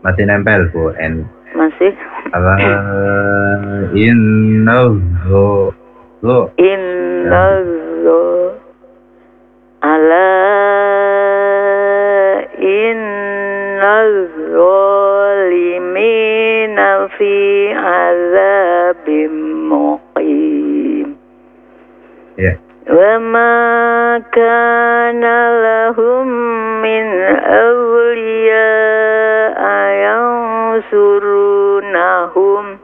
Masih nempel Bu N. Masih. Ala innahu lo Inna ala inna zalimina fi azabim muqim. ya. Wa ma kana lahum min awliya yansurunahum